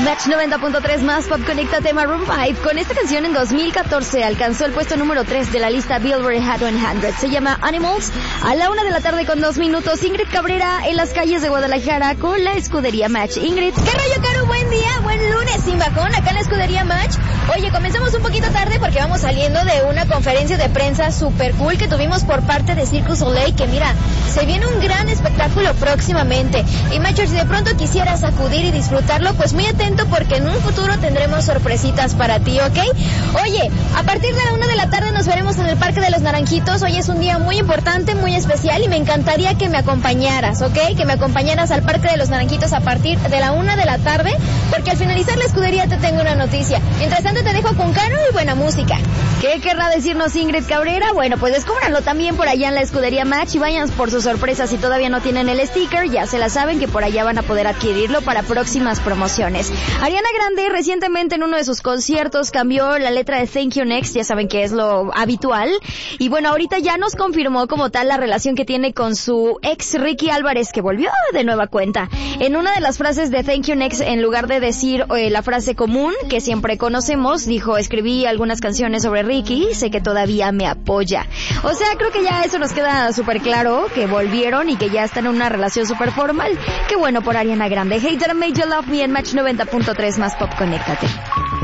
Match 90.3 más Pop, conéctate. Maroon 5 con esta canción en 2014 alcanzó el puesto número 3 de la lista Billboard Hot 100. Se llama Animals. A la 1:00 con 2 minutos, Ingrid Cabrera en las calles de Guadalajara con la escudería Match. Ingrid. ¿Qué rollo, Caro? Buen día, buen lunes sin bajón acá en la escudería Match. Oye, comenzamos un poquito tarde porque vamos saliendo de una conferencia de prensa super cool que tuvimos por parte de Cirque du Soleil, que mira, se viene un gran espectáculo próximamente. Y Matcher, si de pronto quisieras acudir y disfrutarlo, pues muy atento porque en un futuro tendremos sorpresitas para ti, ¿ok? Oye, a partir de la 1:00 nos veremos en el Parque de los Naranjitos. Hoy es un día muy importante, muy especial y me encantaría que me acompañaras, ¿ok? Que me acompañaras al Parque de los Naranjitos a partir de la 1:00, porque al finalizar la escudería te tengo una noticia. Mientras tanto te dejo con Caro y buena música. ¿Qué querrá decirnos Ingrid Cabrera? Bueno, pues descúbranlo también por allá en la escudería Match y vayan por sus sorpresas. Si todavía no tienen el sticker, ya se la saben que por allá van a poder adquirirlo para próximas promociones. Ariana Grande recientemente en uno de sus conciertos cambió la letra de Thank You Next, ya saben que es lo habitual. Y bueno, ahorita ya nos confirmó como tal la relación que tiene con su ex Ricky Álvarez, que volvió de nueva cuenta. En una de las frases de Thank You Next, en lugar de decir la frase común que siempre conocemos, dijo: escribí algunas canciones sobre Ricky, sé que todavía me apoya. O sea, creo que ya eso nos queda súper claro, que volvieron y que ya están en una relación súper formal. Qué bueno por Ariana Grande. Hey, that made you love me en Match 90.3 más Pop, conéctate.